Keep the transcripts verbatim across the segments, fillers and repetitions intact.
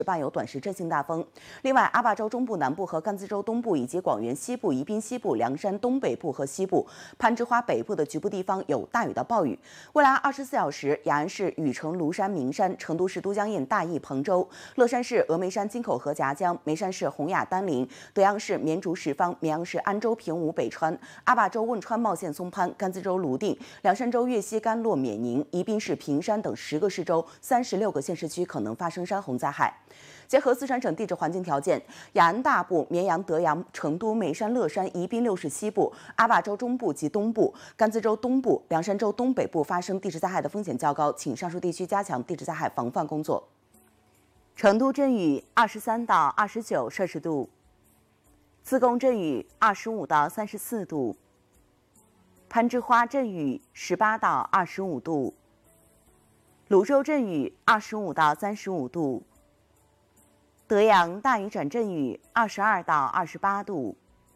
伴有短时阵性大风。另外，阿坝州中部南部和甘孜州东部以及广元西部、宜宾西部、凉山东北部和西部、攀枝花北部的局部地方有大雨到暴雨。未来二十四小时，雅安市禹城、庐山、名山、成都市都江堰、大邑、彭州、乐山市峨眉山、金口河、夹江、眉山市洪雅、丹林、德阳市绵竹、什方、绵阳市安州、平武、北川、阿坝州汶川、茂县、松潘、甘孜州泸定、凉山州岳西、甘洛、冕宁、宜宾市平山等十个市州、三十六个县市区可能发生山洪灾害。结合四川省地质环境条件，雅安大部、绵阳、德阳、成都、眉山、乐山、宜宾六市西部、阿坝州中部及东部、甘孜州东部、凉山州东北部发生地质灾害的风险较高，请上述地区加强地质灾害防范工作。成都阵雨二十三到二十九摄氏度，自贡阵雨二十五到三十四度，攀枝花阵雨十八到二十五度，泸州阵雨二十五到三十五度。德阳大雨转阵雨二十二到二十八度，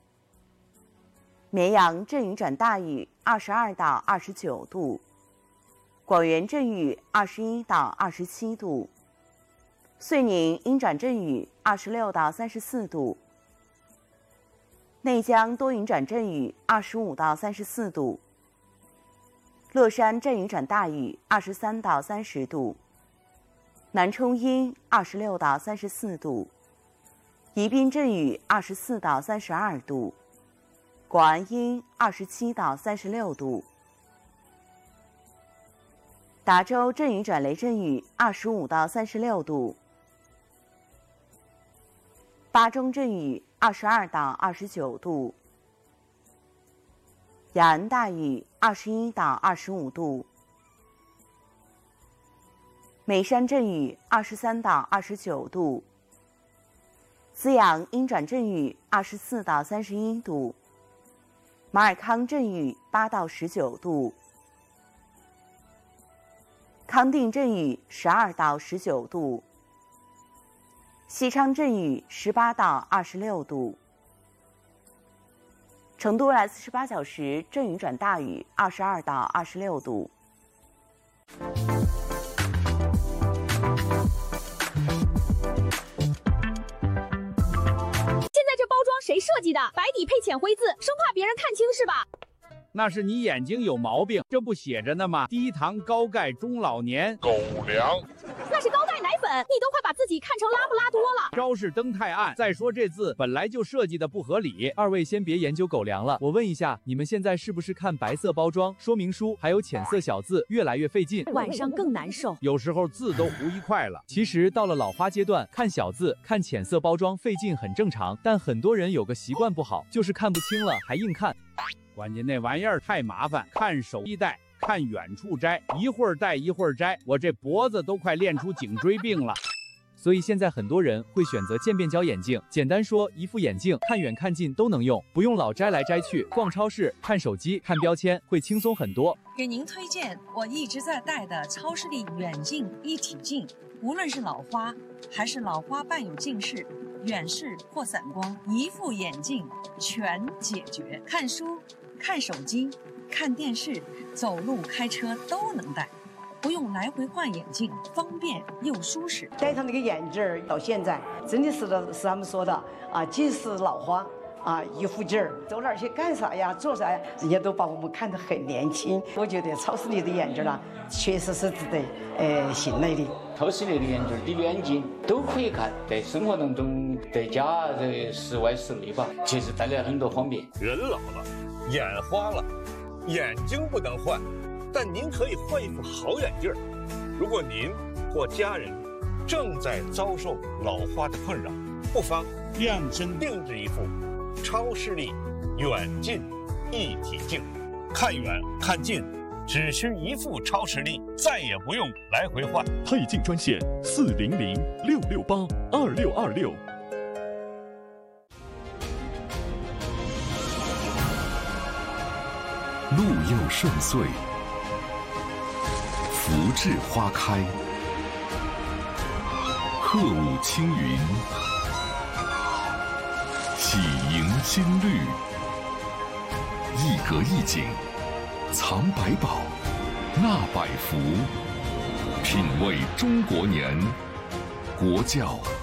绵阳阵雨转大雨二十二到二十九度，广元阵雨二十一到二十七度，遂宁阴转阵雨二十六到三十四度，内江多云转阵雨二十五到三十四度，乐山阵雨转大雨二十三到三十度。南充阴二十六到三十四度，宜宾阵雨二十四到三十二度，广安阴二十七到三十六度，达州阵雨转雷阵雨二十五到三十六度，巴中阵雨二十二到二十九度，雅安大雨二十一到二十五度。眉山阵雨二十三到二十九度，资阳阴转阵雨二十四到三十一度，马尔康阵雨八到十九度，康定阵雨十二到十九度，西昌阵雨十八到二十六度。成都未来四十八小时阵雨转大雨二十二到二十六度。 谁设计的？白底配浅灰字，生怕别人看清是吧？ 那是你眼睛有毛病，这不写着呢吗？低糖高钙中老年狗粮。 那是高钙奶粉，你都快把自己看成拉布拉多了。 招式灯太暗，再说这字本来就设计的不合理。 二位先别研究狗粮了，我问一下，你们现在是不是看白色包装、说明书还有浅色小字越来越费劲， 晚上更难受？ 有时候字都糊一块了。 其实到了老花阶段，看小字、看浅色包装费劲很正常，但很多人有个习惯不好，就是看不清了还硬看。 关键那玩意儿太麻烦，看手一戴，看远处摘，一会儿戴一会儿摘，我这脖子都快练出颈椎病了。 所以现在很多人会选择渐变焦眼镜，简单说，一副眼镜看远看近都能用，不用老摘来摘去，逛超市、看手机、看标签会轻松很多。 给您推荐我一直在戴的超视力远近一体镜，无论是老花还是老花伴有近视、远视或散光，一副眼镜全解决。看书、看手机、看电视、走路、开车都能戴，不用来回换眼镜，方便又舒适。 戴上那个眼镜儿到现在，真的是是他们说的啊，近视老花啊，一副劲儿，走哪儿去干啥呀，做啥呀，人家都把我们看得很年轻。我觉得超视力的眼镜啊，确实是值得呃信赖的。 超视力的眼镜的远近都可以看，在生活当中，在家在室外室内吧，其实带来很多方便。 人老了，眼花了，眼睛不能换，但您可以换一副好眼镜。如果您或家人正在遭受老花的困扰，不妨量身定制一副超视力远近一体镜，看远看近只需一副超视力，再也不用来回换。 配镜专线四零零六六八二六二六。 路又顺遂，福至花开，鹤舞青云，喜迎新绿，一格一景，藏百宝，纳百福，品味中国年，国窖